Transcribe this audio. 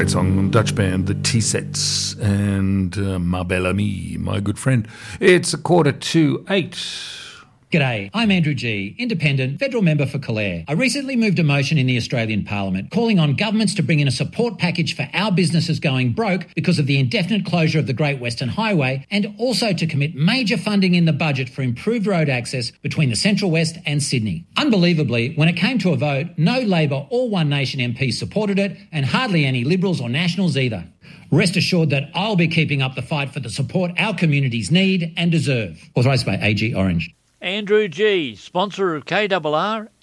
great song, Dutch band, the T-Sets, and Ma Belle Amie, my good friend. It's 7:45. G'day, I'm Andrew G, independent federal member for Calare. I recently moved a motion in the Australian Parliament calling on governments to bring in a support package for our businesses going broke because of the indefinite closure of the Great Western Highway, and also to commit major funding in the budget for improved road access between the Central West and Sydney. Unbelievably, when it came to a vote, no Labor or One Nation MPs supported it, and hardly any Liberals or Nationals either. Rest assured that I'll be keeping up the fight for the support our communities need and deserve. Authorised by AG Orange. Andrew G, sponsor of KRR